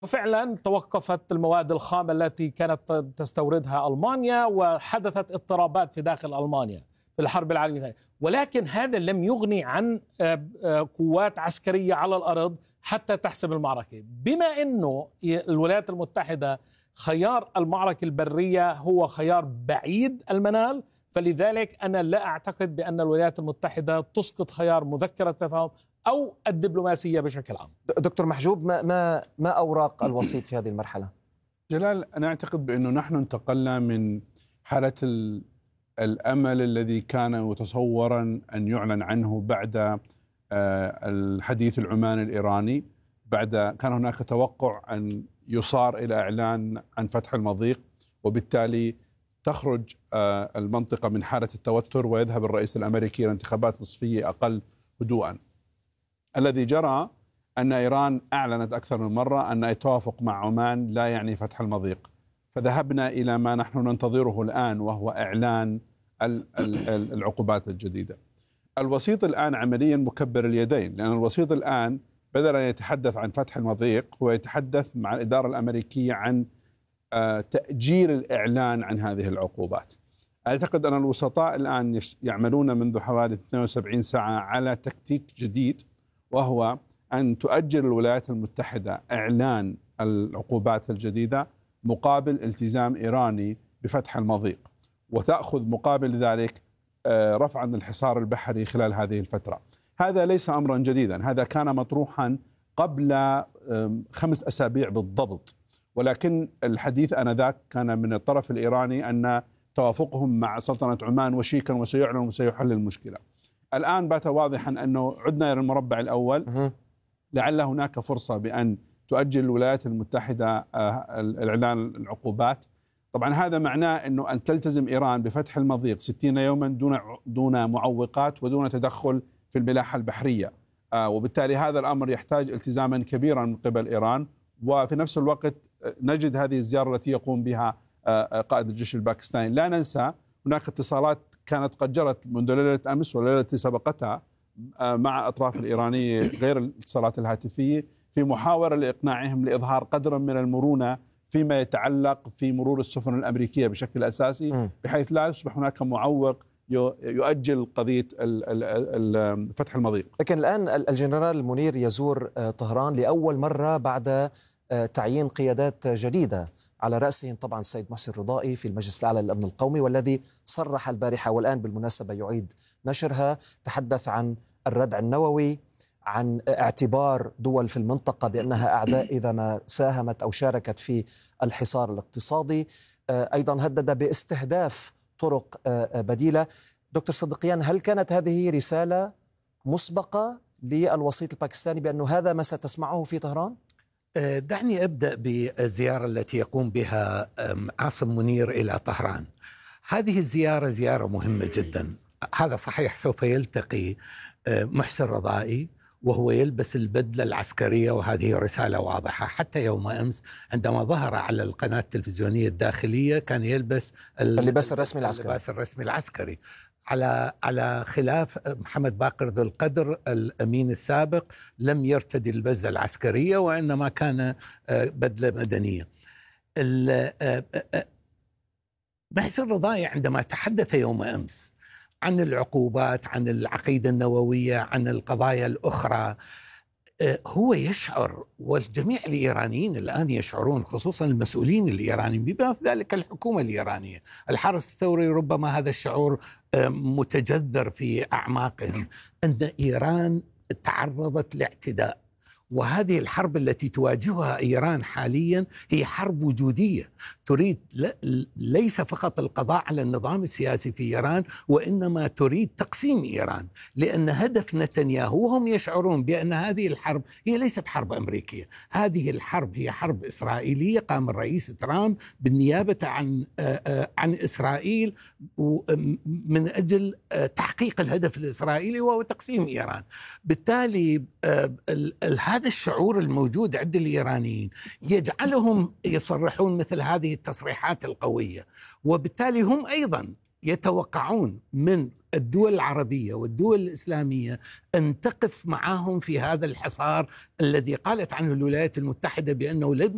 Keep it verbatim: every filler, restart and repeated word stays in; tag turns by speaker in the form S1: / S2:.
S1: فعلا توقفت المواد الخام التي كانت تستوردها ألمانيا، وحدثت اضطرابات في داخل ألمانيا في الحرب العالمية الثانية، ولكن هذا لم يغني عن قوات عسكرية على الأرض حتى تحسم المعركة. بما أنه الولايات المتحدة خيار المعركة البرية هو خيار بعيد المنال، فلذلك أنا لا أعتقد بأن الولايات المتحدة تسقط خيار مذكرة التفاهم أو الدبلوماسية بشكل عام.
S2: دكتور محجوب، ما ما ما أوراق الوسيط في هذه المرحلة؟
S3: جلال، أنا أعتقد بأنه نحن انتقلنا من حالة الأمل الذي كان متصورا أن يعلن عنه بعد الحديث العماني الإيراني. بعد كان هناك توقع أن يصار إلى إعلان عن فتح المضيق، وبالتالي تخرج المنطقة من حالة التوتر ويذهب الرئيس الأمريكي إلى انتخابات نصفية أقل هدوءا. الذي جرى أن إيران أعلنت أكثر من مرة أن التوافق مع عمان لا يعني فتح المضيق، فذهبنا إلى ما نحن ننتظره الآن، وهو إعلان العقوبات الجديدة. الوسيط الآن عمليا مكبر اليدين، لأن الوسيط الآن بدل أن يتحدث عن فتح المضيق هو يتحدث مع الإدارة الأمريكية عن تأجيل الإعلان عن هذه العقوبات. أعتقد أن الوسطاء الآن يعملون منذ حوالي اثنتين وسبعين ساعة على تكتيك جديد، وهو أن تؤجل الولايات المتحدة إعلان العقوبات الجديدة مقابل التزام إيراني بفتح المضيق، وتأخذ مقابل ذلك رفعا الحصار البحري خلال هذه الفترة. هذا ليس أمرا جديدا، هذا كان مطروحا قبل خمس أسابيع بالضبط، ولكن الحديث آنذاك كان من الطرف الإيراني أن توافقهم مع سلطنة عمان وشيكا وسيعلن وسيحل المشكلة. الآن بات واضحا أنه عدنا إلى المربع الأول، لعل هناك فرصة بأن تؤجل الولايات المتحدة الإعلان العقوبات. طبعا هذا معناه أنه أن تلتزم إيران بفتح المضيق ستين يوما دون دون معوقات ودون تدخل في الملاحة البحرية، وبالتالي هذا الأمر يحتاج التزاما كبيرا من قبل إيران. وفي نفس الوقت نجد هذه الزيارة التي يقوم بها قائد الجيش الباكستاني. لا ننسى هناك اتصالات كانت قد جرت منذ ليلة أمس والليلة التي سبقتها مع أطراف الإيرانية غير الاتصالات الهاتفية في محاولة لإقناعهم لإظهار قدرا من المرونة فيما يتعلق في مرور السفن الأمريكية بشكل أساسي، بحيث لا يصبح هناك معوق يؤجل قضية فتح المضيق.
S2: لكن الآن الجنرال منير يزور طهران لأول مرة بعد تعيين قيادات جديدة، على رأسهم طبعا السيد محسن رضائي في المجلس الأعلى للأمن القومي، والذي صرح البارحة والآن بالمناسبة يعيد نشرها، تحدث عن الردع النووي، عن اعتبار دول في المنطقة بأنها أعداء إذا ما ساهمت أو شاركت في الحصار الاقتصادي، أيضا هدد باستهداف طرق بديلة. دكتور صدقيان، هل كانت هذه رسالة مسبقة للوسيط الباكستاني بأنه هذا ما ستسمعه في طهران؟
S4: دعني أبدأ بالزيارة التي يقوم بها عاصم منير إلى طهران. هذه الزيارة زيارة مهمة جدا. هذا صحيح سوف يلتقي محسن رضائي وهو يلبس البدلة العسكرية، وهذه رسالة واضحة. حتى يوم أمس عندما ظهر على القناة التلفزيونية الداخلية كان يلبس
S2: اللباس الرسمي العسكري
S4: اللباس الرسمي العسكري على على خلاف محمد باقر ذو القدر الأمين السابق، لم يرتدي البدلة العسكرية وإنما كان بدلة مدنية. محسن رضائي عندما تحدث يوم أمس عن العقوبات، عن العقيدة النووية، عن القضايا الأخرى، هو يشعر، والجميع الإيرانيين الآن يشعرون، خصوصا المسؤولين الإيرانيين بما في ذلك الحكومة الإيرانية، الحرس الثوري، ربما هذا الشعور متجذر في أعماقهم، أن إيران تعرضت لاعتداء. وهذه الحرب التي تواجهها إيران حاليا هي حرب وجودية، تريد ليس فقط القضاء على النظام السياسي في إيران، وإنما تريد تقسيم إيران، لأن هدف نتنياهو، وهم يشعرون بأن هذه الحرب هي ليست حرب أمريكية، هذه الحرب هي حرب إسرائيلية قام الرئيس ترامب بالنيابة عن عن إسرائيل من أجل تحقيق الهدف الإسرائيلي وهو تقسيم إيران. بالتالي هذا الشعور الموجود عند الإيرانيين يجعلهم يصرحون مثل هذه التصريحات القوية، وبالتالي هم أيضا يتوقعون من الدول العربية والدول الإسلامية أن تقف معهم في هذا الحصار الذي قالت عنه الولايات المتحدة بأنه لن